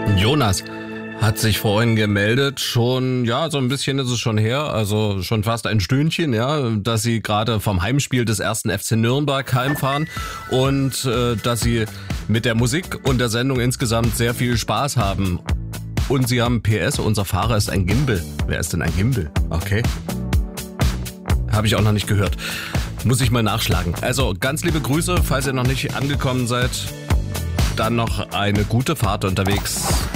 Jonas hat sich vorhin gemeldet, schon, ja, so ein bisschen ist es schon her, also schon fast ein Stündchen, ja, dass sie gerade vom Heimspiel des 1. FC Nürnberg heimfahren und dass sie mit der Musik und der Sendung insgesamt sehr viel Spaß haben. Und sie haben PS, unser Fahrer ist ein Gimbal. Wer ist denn ein Gimbal? Okay. Habe ich auch noch nicht gehört. Muss ich mal nachschlagen. Also ganz liebe Grüße, falls ihr noch nicht angekommen seid. Dann noch eine gute Fahrt unterwegs.